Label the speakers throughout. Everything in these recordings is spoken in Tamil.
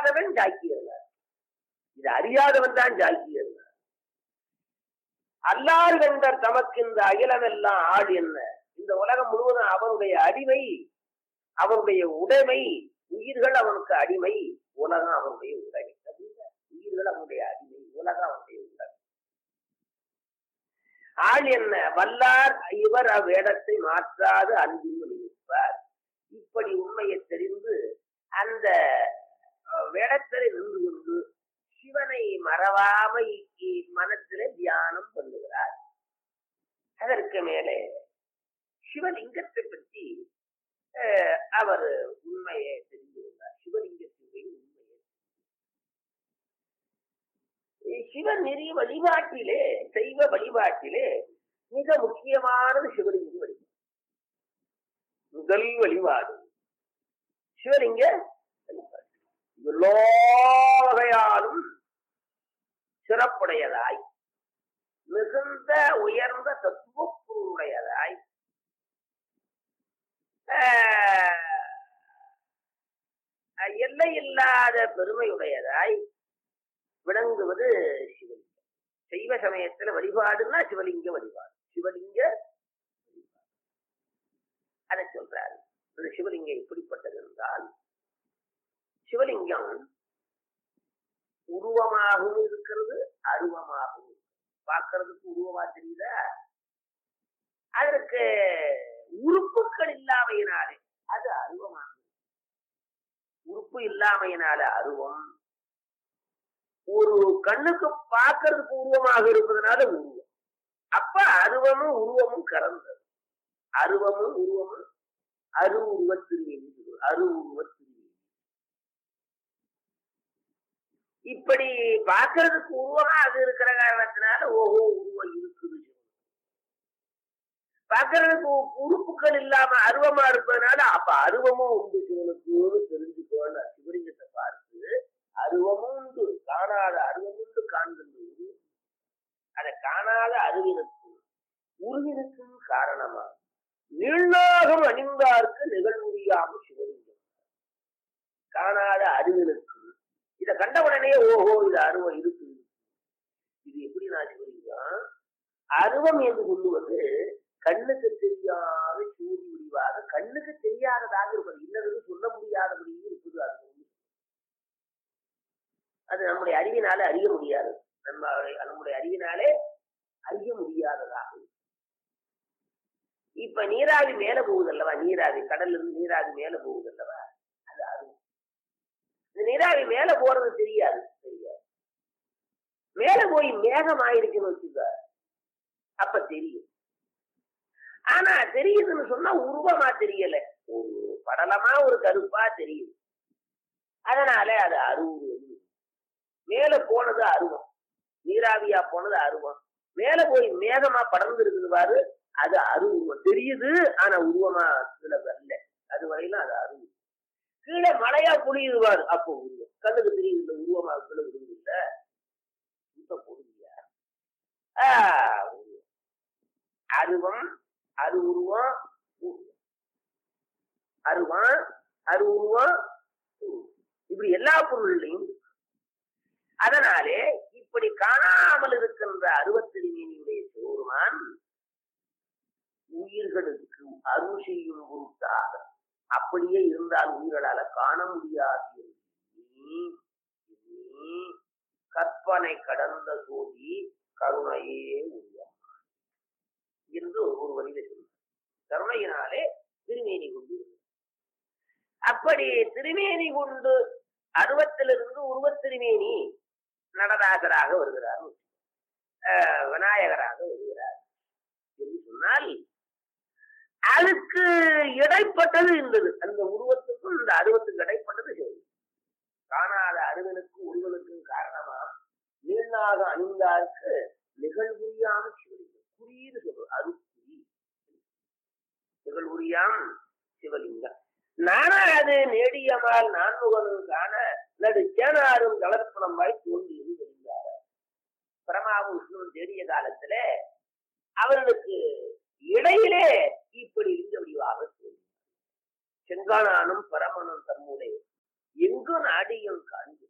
Speaker 1: அறியாதவன் ஜாக்கியர். இது அறியாதவன் தான் ஜாக்கியர். அல்லார் கண்டர் தமக்கு இந்த அகிலமெல்லாம் ஆள் என்ன, இந்த உலகம் முழுவதும் அவனுடைய அடிமை, அவனுடைய உடைமை, உயிர்கள் அவனுக்கு அடிமை, உலகம் அவனுடைய உடைமை. உயிர்கள் அவனுடைய அடிமை, உலகம் அவனுடைய உடைமை. ஆள் என்ன வல்லார் இவர் அவ்வேடத்தை மாற்றாது அன்பில் நிற்பார். இப்படி உண்மையை தெரிந்து அந்த வேடத்திலே நின்று கொண்டு சிவனை மறவாமை மனத்திலே தியானம் பண்ணுகிறார். அதற்கு மேலே சிவலிங்கத்தை பற்றி அவர் உண்மையை தெரிந்து கொண்டார். சிவலிங்கத்தினுடைய உண்மையை சிவன் நெறி வழிபாட்டிலே, தெய்வ வழிபாட்டிலே மிக முக்கியமானது சிவலிங்க வழிபாடு. முதல் வழிபாடு சிவலிங்க வழிபாடு. எல்லா வகையாலும் சிறப்புடையதாய், மிகுந்த உயர்ந்த தத்துவப்பொருளுடையதாய், எல்லையில்லாத பெருமையுடையதாய் விளங்குவது சிவலிங்கம். சைவ சமயத்துல வழிபாடுன்னா சிவலிங்க வழிபாடு. சிவலிங்க வழிபாடு அதை சொல்றாரு. இந்த சிவலிங்கம் எப்படிப்பட்டது என்றால், சிவலிங்கம் உருவமாகவும் இருக்கிறது, அருவமாகவும். பார்க்கறதுக்கு உருவமா தெரியுதா, அதற்கு உறுப்புகள் இல்லாமையினாலே அது அருவமாகும். உறுப்பு இல்லாமையினால அருவம். ஒரு கண்ணுக்கு பார்க்கறதுக்கு உருவமாக இருப்பதனால உருவம். அப்ப அருவமும் உருவமும் கலந்தது. அருவமும் உருவமும் அரு உருவத்திருமேனி. அரு உருவத்திருமேனி இப்படி பார்க்கறதுக்கு உருவமா அது இருக்கிற காரணத்தினால ஓஹோ உருவம் இருக்குது. பார்க்கறதுக்கு உறுப்புகள் இல்லாம அருவமா இருப்பதனால அப்ப அருவமும் உண்டு சிவனுக்கு தெரிஞ்சுக்கோன்னு சிவலிங்கத்தை பார்த்து அருவமும் உண்டு, காணாத அருவம் உண்டு காண்கின்றது. அதை காணாத அறிவினுக்கும் உருவினுக்கும் காரணமா நீள்நாகம் அணிந்தார்க்கு நிகழ்வுரியாம சிவலிங்கம். காணாத அறிவினுக்கும் இதை கண்ட உடனே ஓஹோ இது அருவம் இருக்கு. இது எப்படி நான் சிவலிங்கம் அருவம் என்று சொல்லுவது கண்ணுக்கு தெரியாத சூரிய முடிவாக, கண்ணுக்கு தெரியாததாக இருப்பது, இன்னது சொல்ல முடியாதபடியும் இருக்குது. அது நம்முடைய அறிவினால அறிய முடியாது. நம்முடைய அறிவினாலே அறிய முடியாததாக. இப்ப நீராவி மேல போகுதல்லவா, நீராவி கடல்ல இருந்து நீராவி மேல போகுதல்லவா, அது அருவம். இந்த நீராவி மேல போறது தெரியாது. மேல போய் மேகம் ஆயிருக்குன்னு வச்சுக்க, அப்ப தெரியும். ஆனா தெரியுதுன்னு சொன்னா உருவமா தெரியல, ஒரு படலமா ஒரு கருப்பா தெரியுது. அதனால அது அருவம். மேல போனது அருவம், நீராவியா போனது அருவம். மேல போய் மேகமா படர்ந்து இருக்குது பாரு, அது அருவம் தெரியுது. ஆனா உருவமா கீழே வரல, அது வரையிலும் அது அருவம். கீழே மழையா புளியுது பாரு, அப்போ உருவம். கண்ணுக்கு தெரியுது இல்லை, உருவமா கீழே விடுது இல்ல, பொருந்தியா அருவம், அரு உருவம், அருவம், அரு உருவம், இப்படி எல்லா பொருள்லையும். அதனாலே இப்படி காணாமல் இருக்கின்ற அருவத்திருமேனியுடைய சிவபெருமான் உயிர்களுக்கு அருள் செய்யும் பொருட்டாக அப்படியே இருந்தால் உயிர்களால காண முடியாது. கற்பனை கடந்த சோதி கருணையே உருவம் என்று ஒரு வரியில சொல்றார். கருணையினாலே திருமேனி கொண்டு, அப்படி திருமேனி கொண்டு அருவத்திலிருந்து உருவத்திருமேனி நடராஜராக வருகிறார், விநாயகராக வருகிறார் என்று சொன்னால் அதுக்கு இடைப்பட்டது இருந்தது. அந்த உருவத்துக்கும் இந்த அருவத்துக்கு இடைப்பட்டது சரி. காணாத அருவனுக்கும் உருவனுக்கும் காரணமா நீளாக அணிந்தார்க்கு நிகழ்வுரியாம சிவலிங்கம். குறியீடு சொல்றது அருக்குறி, நிகழ்வுரியாம் சிவலிங்கம். நானாது நேடியமால் நான்முகனும் காண நடு சேனாரும் தளர்ப்பணமாய் தோன்றியது தெரிந்தார். பிரமாவும் விஷ்ணுவும் தேடிய காலத்துல அவர்களுக்கு இடையிலே இப்படி லிங்க வடிவாக தோன்றினார். செங்கானானும் பரமனும் தம்முடைய எங்கு நாடியும் காண்பு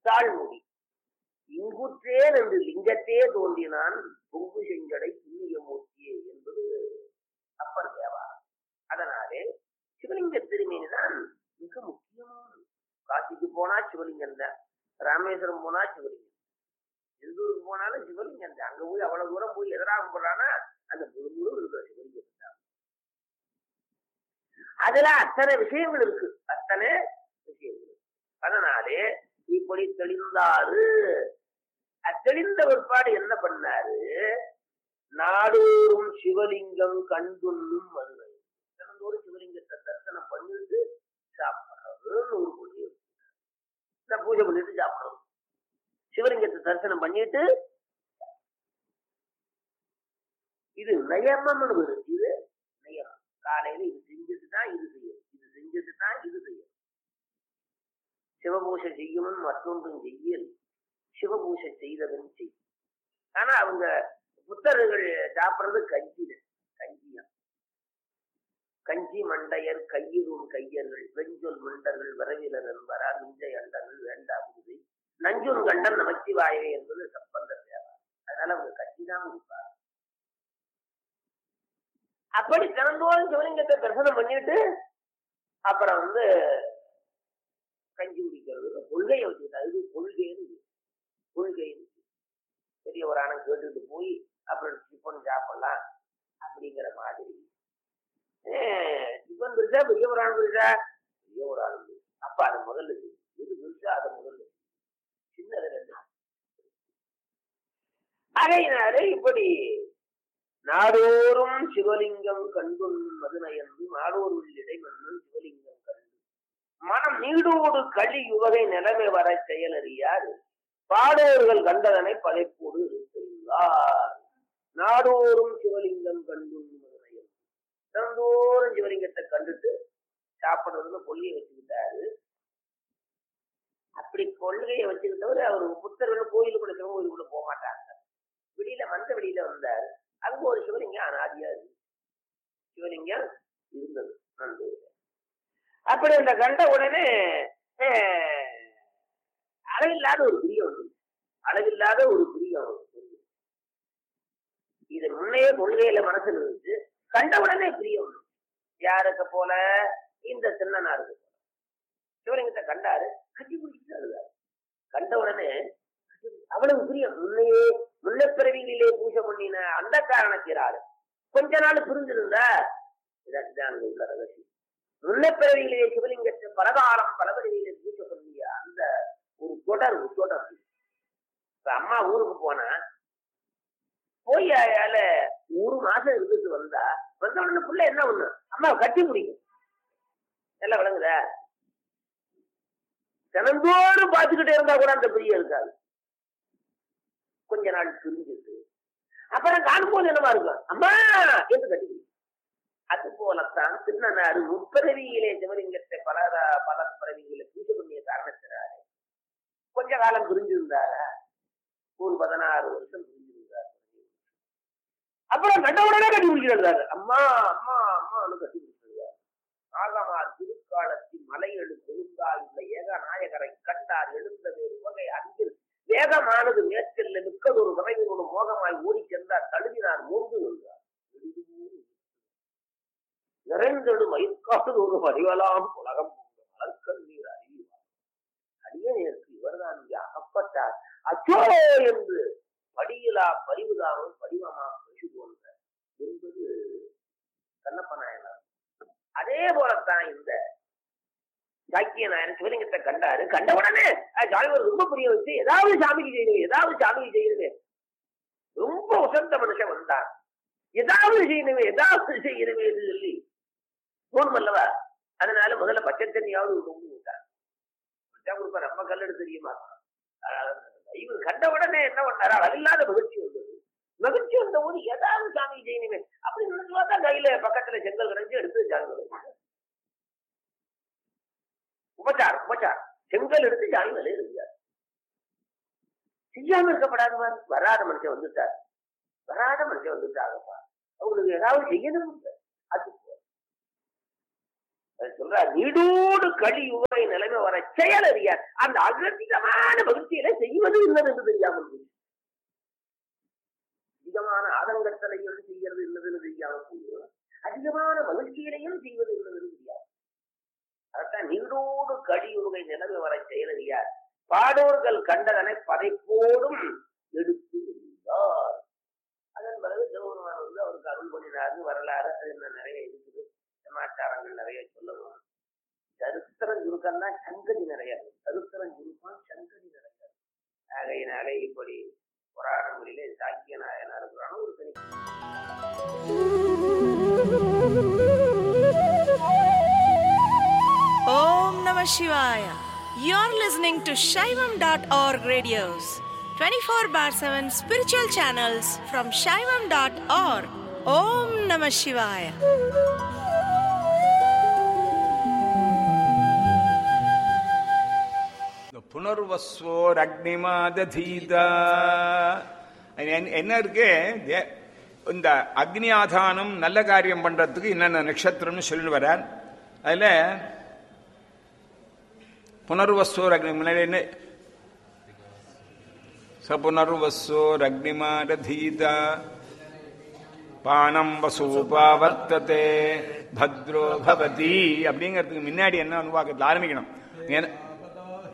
Speaker 1: தாழ்முடி இங்குற்றேன் என்று லிங்கத்தே தோன்றினான் பொங்கு செஞ்சடை புண்ணிய மூர்த்தியே என்பது அப்பர் தேவாரம். அதனாலே சிவலிங்க திருமேனி தான் மிக முக்கியமானது. காசிக்கு போனா சிவலிங்கம் தான், ராமேஸ்வரம் போனா சிவலிங்கம், எந்த ஊருக்கு போனாலும் சிவலிங்கம் தான். அங்க போய் அவ்வளவு தூரம் போய் எதிராக போறானா அந்த முழு இருக்கிற சிவலிங்கம் தான். அதுல அத்தனை விஷயங்கள் இருக்கு, அத்தனை விஷயங்கள். அதனாலே இப்படி தெளிந்தாரு. தெளிந்த ஒருபாடு என்ன பண்ணாரு, நாடோறும் சிவலிங்கம் கண்டுண்ணும் மதுரை. தினந்தோறும் சிவலிங்கத்தை தரிசனம் பண்ணிட்டு சாப்பிடறது ஒரு பூஜை, பூஜை பண்ணிட்டு சாப்பிடணும். சிவலிங்கத்தை தரிசனம் பண்ணிட்டு இது நயமம்னு வருது. இது நயமம். காலையில இது செஞ்சுட்டு தான் இது செய்யும், இது செஞ்சுட்டு தான் இது செய்யும். சிவபூஷை செய்யணும், மற்றொன்றும் செய்யல் சிவபூஷை செய்தவன் செய். ஆனா அவங்க புத்தர்கள் சாப்பிடுறது கஞ்சிதான், கஞ்சியம். கஞ்சி மண்டையர் கையிலும் கையர்கள் வெஞ்சொல் மிண்டர்கள் வரவிலர் என்பரா மிஞ்சை அண்டர்கள் வேண்டாம் நஞ்சுன் கண்டன் நமச்சிவாயவே என்பது சம்பந்தர் தேவாரம். அதனால அவங்க கஞ்சி தான் கொடுப்பாங்க. அப்படி தினந்தோறும் சிவலிங்கத்தை தரிசனம் பண்ணிட்டு அப்புறம் கஞ்சி குடிக்கிறது, கொள்கையை வச்சுக்கிட்டா. இது கொள்கைன்னு பெரிய ஒரு ஆணை கேட்டுட்டு போய் அப்புறம் டிஃபன் சாப்பிடலாம் அப்படிங்கிற மாதிரி. டிஃபன் பெருசா பெரிய ஒரு ஆண் பெருசா, பெரிய ஒரு ஆண் அப்ப அது முதல்ல எது பெருசா அதை முதல்ல சின்னது ரெண்டு. அதையினாலே இப்படி நாடோறும் சிவலிங்கம் கண்டும் மதுநயந்து நாடோருள் இடைமன்னு சிவலிங்கம் கண்டு மனம் நீடோடு களி யுவகை நிலைமை வர செயலறியார் பாடோர்கள் கண்டதனை படைப்போடு இருக்கிறார். நாடோறும் சிவலிங்கம் கண்டும் மதுநயந்து தினந்தோறும் சிவலிங்கத்தை கண்டுட்டு சாப்பிடுறதுன்னு கொள்கையை வச்சுக்கிட்டாரு. அப்படி கொள்கையை வச்சுக்கிட்டவர் அவர் புத்தர்கள் கோயிலுக்குள்ள சிவகோயிலுக்குள்ள போக மாட்டாங்க. வெளியில வந்தாரு. அங்க ஒரு சிவலிங்கம் அனாதியா இருக்கு, சிவலிங்கம் இருந்தது. அப்படி அந்த கண்ட உடனே அளவில்லாத ஒரு பிரியம் வந்து, அளவில்லாத ஒரு பிரியம். இது முன்னையே கொள்கையில மனசுல இருந்துச்சு, கண்ட உடனே பிரியம். யாருக்கு போல, இந்த சின்னனாருக்கு போல. சிவலிங்கத்தை கண்டாரு, கட்டி பிடிச்சிட்டு அழுதாரு. கண்ட உடனே அவ்வளவு பிரியம். முன்னப்பிறவிகளிலே பூஜை பண்ணின அந்த காரணத்தினாரு கொஞ்ச நாள் புரிஞ்சிருந்தா இதான் உள்ள ரகசியம். முன்னப்பிறவிகளிலே சிவலிங்கத்தை பலகாலம் பலவரிகளிலே பூஜை பண்ணிய அந்த ஒரு தொடர். அம்மா ஊருக்கு போனா போய் அயால 1 மாசம் இருந்துட்டு வந்த உடனே புள்ள என்ன ஒண்ணு அம்மாவை கட்டி பிடிக்கும். எல்லாம் விளங்குதா? தினந்தோறும் பார்த்துக்கிட்டே இருந்தா கூட அந்த பிரியம் இருக்காது. கொஞ்ச நாள் பிரிஞ்சுட்டு அப்புறம் காணும்போது என்னமா இருக்கும், அம்மா என்று கட்டி. அது போலத்தான் திருநனாறு முப்பிறவியிலே சிவலிங்கத்தை பல பிறவிகளை பூஜை பண்ணிய காரணத்தினாலே கொஞ்ச காலம் பிரிஞ்சிருந்தார. ஒரு 16 வருஷம் பிரிஞ்சிருந்தார். அப்புறம் கண்டவுடனே கட்டி பிடிக்கிறாரு. அம்மா அம்மா அம்மான்னு கட்டி பிடிச்சிருந்தார். ஆகமார் திருக்காலத்தில் மலை எழு கொழுந்தாயுள்ள ஏக நாயகரை கண்டார் எழுந்த வேறு வகை அன்பில் வேகமானது மேற்கல்ல மிக்கதொரு வகைகளோடு மோகமாய் ஓடி சென்றார். தழுவினார் மூன்று நின்றார். நிறைந்தடு மயிர்காடு ஒரு அறிவலாம் உலகம் மலர்கல் நீர் அறிவார். அடியேற்கு இவர்தான் இங்கே அகப்பட்டார். அச்சோ என்று படியிலா பரிவுதாவும் படிவமா பசு போன்ற என்பது கண்ணப்ப நாயனார். அதே போலத்தான் இந்த சாக்கிய நாயன் சிவலிங்கத்தை கண்டாரு. கண்ட உடனே ஜாலிவர் ரொம்ப புரிய வச்சு ஏதாவது சாமிக்கு செய்யணுமே ரொம்ப உசந்த மனுஷன் வந்தான். ஏதாவது செய்யணுமே சொல்லி தோணும் அல்லவா? அதனால முதல்ல பச்சை தண்ணியாவது கொண்டு விட்டார். கொடுப்பா நம்ம கல்லெடு தெரியுமா? இவர் கண்ட உடனே என்ன பண்ணாரா, அதில்லாத மகிழ்ச்சி வந்தது. மகிழ்ச்சி வந்த போது ஏதாவது சாமி செய்யணுமே அப்படின்னு நினைச்சு பார்த்தா கையில பக்கத்துல செங்கல் கிடைச்சு எடுத்து ஜாமி உபச்சாரம் செங்கல் எடுத்து ஜாமி மேலே இருந்தார். செய்யாம இருக்கப்படாதவார். வராத மனுஷன் வந்துட்டாங்கப்பா, அவங்களுக்கு ஏதாவது செய்யணும். அது சொல்ற நீடோடு கலியுகை நிலைமை வர செயல் அறியார். அந்த அதிகமான பக்தியில செய்வது என்னது என்று தெரியாமல் போய், அதிகமான ஆதங்கத்தலையும் செய்யறது என்னதுன்னு தெரியாமல் போய், அதிகமான மகிழ்ச்சியிலையும் செய்வது என்னதுன்னு தெரியாது. அதான் நீடோடு கலியுகை நிலைமை வர செயல் அறியார். பாடோர்கள் கண்டதனை பதைப்போடும் எடுத்து இருந்தார். அதன் பிறகு சிவபெருமான் அவருக்கு அருள் பண்ணினாரு. வரலாறு அது என்ன நிறைய இருக்குது, சமாச்சாரங்கள் நிறைய சொல்லணும். சரித்திரம் சுருக்கம்னா சங்கதி நிறைய, சரித்திரம் சுருக்கம் சங்கதி நிறைய. ஆகையினாலே இப்படி புராணங்களிலே சாக்கிய நாயனார் புராணம் ஒரு தனி.
Speaker 2: Om Namah Shivaya. You're listening to Shaivam.org radios, 24/7 spiritual channels from Shaivam.org. Om Namah Shivaya.
Speaker 3: புனர்வஸ்வோர் அக்னிமாதீதா என்ன இருக்கு? இந்த அக்னி ஆதானம் நல்ல காரியம் பண்றதுக்கு என்னென்ன நட்சத்திரம்னு சொல்லி வரார். அதுல புனர்வஸ்வோர் அக்னி முன்னாடி என்ன? புனர்வஸ்வோர் அக்னிமாதீதா பானம் வசூபாவர்த்ததே பத்ரோ பவதி அப்படிங்கிறதுக்கு முன்னாடி என்ன அனுவாக்கத்தில் ஆரம்பிக்கணும்.